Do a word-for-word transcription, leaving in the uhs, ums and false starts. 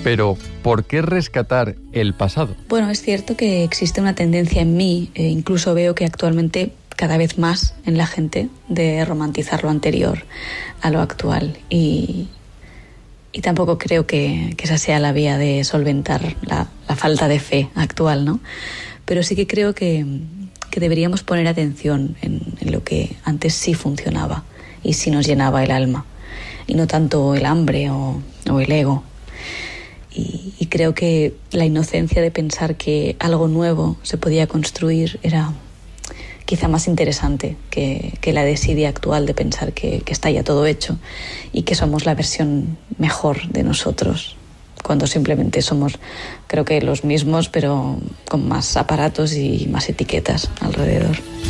Pero, ¿por qué rescatar el pasado? Bueno, es cierto que existe una tendencia en mí, e incluso veo que actualmente cada vez más en la gente, de romantizar lo anterior a lo actual. Y, y tampoco creo que, que esa sea la vía de solventar la, la falta de fe actual, ¿no? Pero sí que creo que, que deberíamos poner atención en, en lo que antes sí funcionaba y sí nos llenaba el alma, y no tanto el hambre o, o el ego. Y, y creo que la inocencia de pensar que algo nuevo se podía construir era quizá más interesante que, que la desidia actual de pensar que, que está ya todo hecho y que somos la versión mejor de nosotros, cuando simplemente somos, creo que los mismos, pero con más aparatos y más etiquetas alrededor.